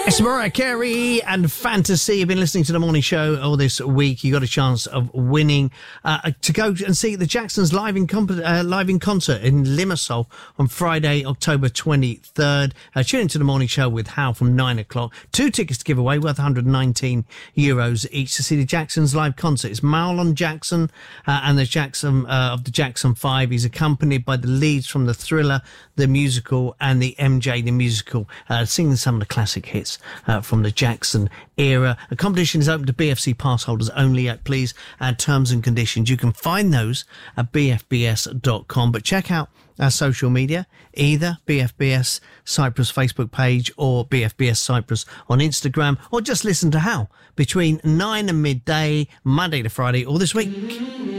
It's Mariah Carey and Fantasy. You've been listening to the morning show all this week. You got a chance of winning to go and see the Jacksons live in concert in Limassol on Friday, October 23rd. Tune into the morning show with Hal from 9 o'clock. 2 tickets to give away worth €119 each to see the Jacksons live concert. It's Marlon Jackson and the Jackson of the Jackson 5. He's accompanied by the leads from the Thriller, the musical, and the MJ, the musical, singing some of the classic hits from the Jackson era. The competition is open to BFC pass holders only. Please add terms and conditions. You can find those at bfbs.com, but check out our social media, either BFBS Cyprus Facebook page or BFBS Cyprus on Instagram, or just listen to Hal between 9 and midday, Monday to Friday, all this week.